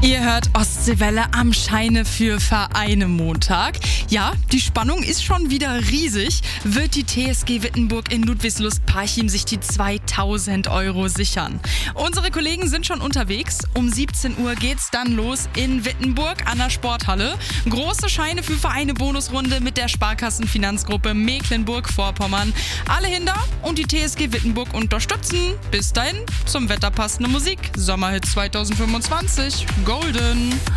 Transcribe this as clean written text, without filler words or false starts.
Ihr hört Ostseewelle am Scheine für Vereine Montag. Ja, die Spannung ist schon wieder riesig. Wird die TSG Wittenburg in Ludwigslust-Parchim sich die 2.000 € sichern? Unsere Kollegen sind schon unterwegs. Um 17 Uhr geht's dann los in Wittenburg an der Sporthalle. Große Scheine für Vereine Bonusrunde mit der Sparkassenfinanzgruppe Mecklenburg-Vorpommern. Alle hinter und die TSG Wittenburg unterstützen. Bis dahin zum Wetter passende Musik. Sommerhit 2025. Golden.